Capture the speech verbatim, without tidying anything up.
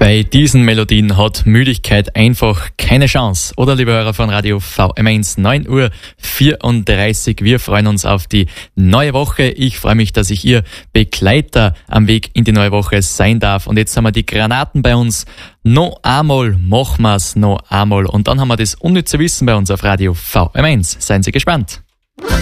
Bei diesen Melodien hat Müdigkeit einfach keine Chance. Oder, liebe Hörer von Radio V M eins, neun Uhr vierunddreißig. Wir freuen uns auf die neue Woche. Ich freue mich, dass ich Ihr Begleiter am Weg in die neue Woche sein darf. Und jetzt haben wir die Granaten bei uns. Noch einmal machen wir's, noch einmal. Und dann haben wir das unnütze Wissen bei uns auf Radio V M eins. Seien Sie gespannt.